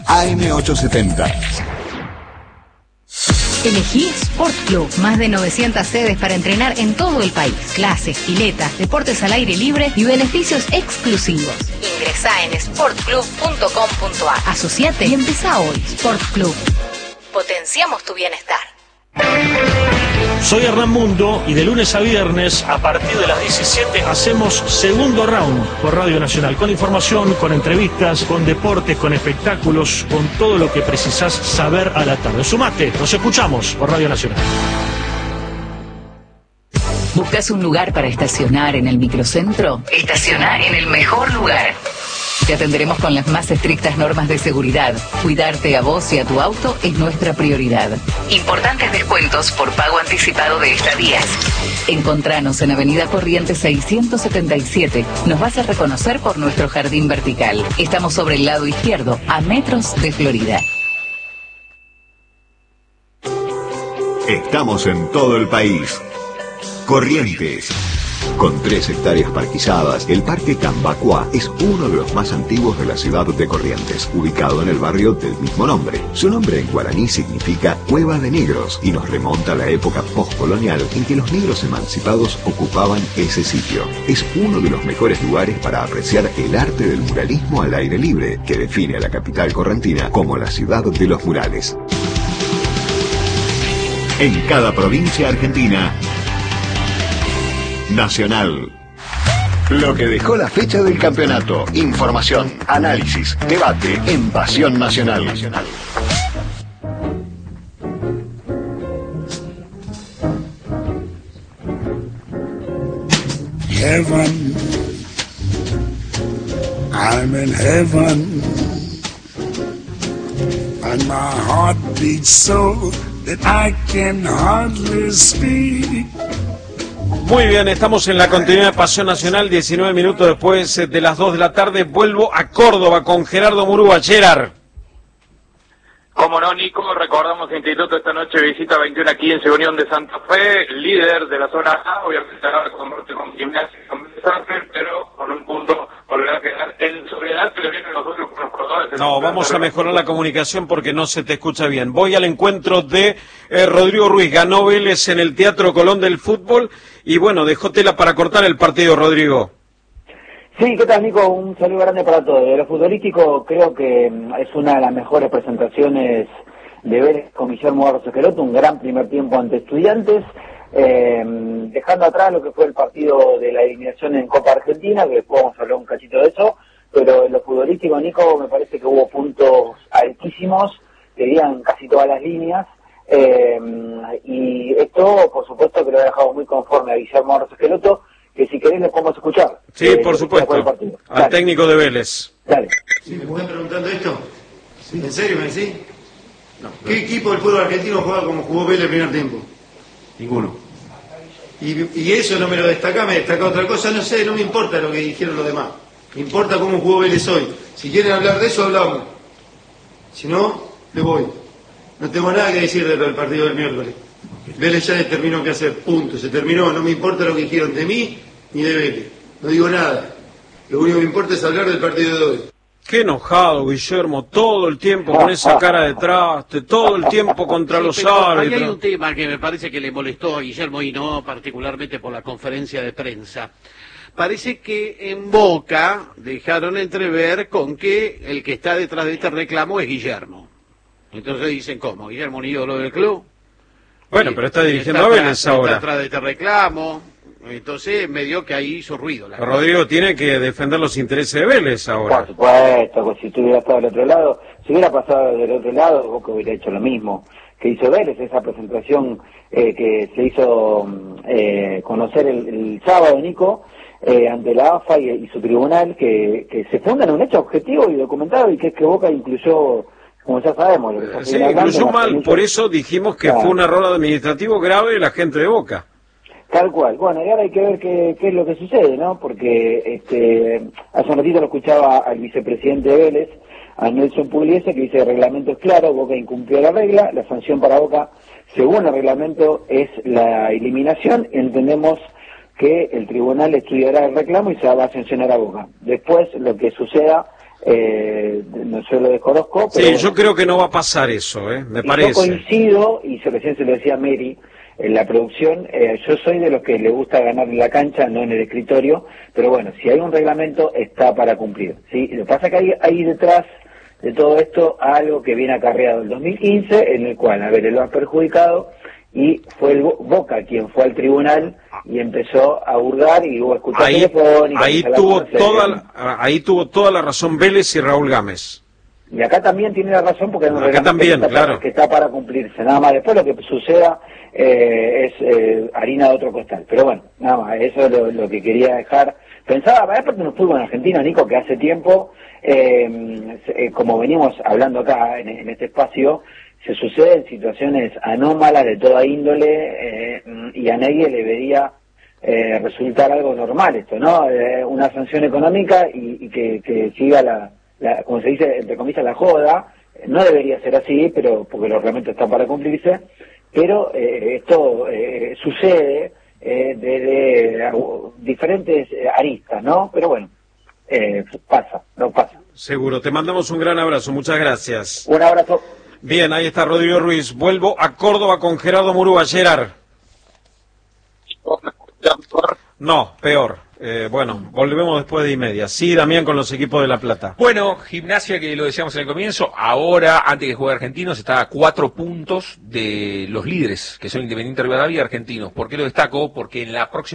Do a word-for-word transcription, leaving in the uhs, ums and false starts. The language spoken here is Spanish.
A M ochocientos setenta. Elegí Sport Club, más de novecientas sedes para entrenar en todo el país. Clases, piletas, deportes al aire libre y beneficios exclusivos. Ingresá en sport club punto com punto a r. Asociate y empezá hoy. Sport Club. Potenciamos tu bienestar. Soy Hernán Mundo y de lunes a viernes a partir de las diecisiete hacemos Segundo Round por Radio Nacional, con información, con entrevistas, con deportes, con espectáculos, con todo lo que precisás saber a la tarde. Sumate, nos escuchamos por Radio Nacional. ¿Buscas un lugar para estacionar en el microcentro? Estacionar en el mejor lugar. Te atenderemos con las más estrictas normas de seguridad. Cuidarte a vos y a tu auto es nuestra prioridad. Importantes descuentos por pago anticipado de estadías. Encontranos en Avenida Corrientes seiscientos setenta y siete. Nos vas a reconocer por nuestro jardín vertical. Estamos sobre el lado izquierdo, a metros de Florida. Estamos en todo el país. Corrientes. Con tres hectáreas parquizadas, el Parque Cambacuá es uno de los más antiguos de la ciudad de Corrientes, ubicado en el barrio del mismo nombre. Su nombre en guaraní significa Cueva de Negros y nos remonta a la época postcolonial en que los negros emancipados ocupaban ese sitio. Es uno de los mejores lugares para apreciar el arte del muralismo al aire libre, que define a la capital correntina como la ciudad de los murales. En cada provincia argentina, Nacional. Lo que dejó la fecha del campeonato. Información, análisis, debate en Pasión Nacional. Heaven, I'm in heaven, and my heart beats so that I can hardly speak. Muy bien, estamos en la continuidad de Pasión Nacional, diecinueve minutos después de las dos de la tarde. Vuelvo a Córdoba con Gerardo Murúa. Gerard. Como no, Nico, recordamos que Instituto esta noche visita veintiuno a quince Unión de Santa Fe, líder de la zona A, obviamente ahora convierte con Gimnasia y con Besarfer, pero con un punto volverá a quedar en soledad, pero vienen nosotros con los cordones. No, vamos a mejorar la comunicación porque no se te escucha bien. Voy al encuentro de eh, Rodrigo Ruiz. Ganó Vélez en el Teatro Colón del fútbol y bueno, dejó tela para cortar el partido, Rodrigo. Sí, ¿qué tal, Nico? Un saludo grande para todos. De lo futbolístico, creo que es una de las mejores presentaciones de Vélez con Guillermo Barros Esqueloto, un gran primer tiempo ante Estudiantes, eh, dejando atrás lo que fue el partido de la eliminación en Copa Argentina, que después vamos a hablar un cachito de eso, pero en lo futbolístico, Nico, me parece que hubo puntos altísimos, que dirían casi todas las líneas, eh, y esto, por supuesto, que lo ha dejado muy conforme a Guillermo Barros Esqueloto, que si querés le podemos escuchar. Sí, eh, por supuesto, al Dale. técnico de Vélez. Dale. ¿Sí, me pueden preguntando esto? ¿Sí? ¿En serio me decís? No, no. ¿Qué equipo del fútbol argentino juega como jugó Vélez el primer tiempo? Ninguno. Y, y eso no me lo destaca, me destaca otra cosa, no sé, no me importa lo que dijeron los demás. Me importa cómo jugó Vélez hoy. Si quieren hablar de eso, hablamos. Si no, le voy. No tengo nada que decir del partido del miércoles. Vélez ya determinó qué hacer, punto, se terminó, no me importa lo que dijeron de mí ni de Vélez, no digo nada, lo único que me importa es hablar del partido de hoy. Qué enojado, Guillermo, todo el tiempo con esa cara de traste, todo el tiempo contra sí, los árbitros. Hay un tema que me parece que le molestó a Guillermo y no particularmente por la conferencia de prensa. Parece que en Boca dejaron entrever con que el que está detrás de este reclamo es Guillermo. Entonces dicen, ¿cómo? ¿Guillermo un ídolo del club? Bueno, pero está dirigiendo a Vélez ahora. Está atrás de este reclamo, entonces me dio que ahí hizo ruido. La Rodrigo cosa. Tiene que defender los intereses de Vélez ahora. Por supuesto, pues si tú hubieras estado del otro lado, si hubiera pasado del otro lado, Boca hubiera hecho lo mismo que hizo Vélez, esa presentación eh, que se hizo eh, conocer el, el sábado, Nico, eh, ante la A F A y, y su tribunal, que, que se funda en un hecho objetivo y documentado, y que es que Boca incluyó... Como ya sabemos, lo que sí, incluyó mal, por eso dijimos que claro. fue un error administrativo grave de la gente de Boca. Tal cual. Bueno, y ahora hay que ver qué, qué es lo que sucede, ¿no? Porque este, hace un ratito lo escuchaba al vicepresidente de Vélez, a Nelson Pugliese, que dice: el reglamento es claro, Boca incumplió la regla, la sanción para Boca, según el reglamento, es la eliminación. Entendemos que el tribunal estudiará el reclamo y se va a sancionar a Boca. Después, lo que suceda Eh, no, yo lo desconozco. Sí, pero bueno, yo creo que no va a pasar eso, ¿eh? Me y parece. Yo coincido, y se recién se lo decía Mary, en la producción, eh, yo soy de los que le gusta ganar en la cancha, no en el escritorio, pero bueno, si hay un reglamento, está para cumplir, ¿sí? Lo que pasa es que hay, hay detrás de todo esto algo que viene acarreado el dos mil quince, en el cual, a ver, lo ha perjudicado, y fue el Bo- Boca quien fue al tribunal y empezó a hurgar y hubo escuchas Ahí, telefónicas. ahí, se la tuvo conoce, toda la, ahí tuvo toda la razón Vélez y Raúl Gámez. Y acá también tiene la razón porque hay un Acá reglamento también, que, está claro. para, que está para cumplirse. Nada más después lo que suceda eh, es eh, harina de otro costal. Pero bueno, nada más, eso es lo, lo que quería dejar. Pensaba, aparte de un fútbol en Argentina, Nico, que hace tiempo, eh, eh, como venimos hablando acá en, en este espacio, se suceden situaciones anómalas de toda índole eh, y a nadie le debería eh, resultar algo normal esto, ¿no? Eh, una sanción económica y, y que, que siga la... La, como se dice, entre comillas, la joda, no debería ser así, pero porque los reglamentos están para cumplirse, pero eh, esto eh, sucede eh, desde uh, diferentes eh, aristas, ¿no? Pero bueno, eh, pasa, no pasa. Seguro, te mandamos un gran abrazo, muchas gracias. Un abrazo. Bien, ahí está Rodrigo Ruiz. Vuelvo a Córdoba con Gerardo Murúa. Gerard. No, peor. Eh, bueno, volvemos después de y media. Sí, Damián, con los equipos de La Plata. Bueno, Gimnasia, que lo decíamos en el comienzo, ahora, antes que juegue Argentinos, está a cuatro puntos de los líderes, que son Independiente Rivadavia y Argentinos. ¿Por qué lo destaco? Porque en la próxima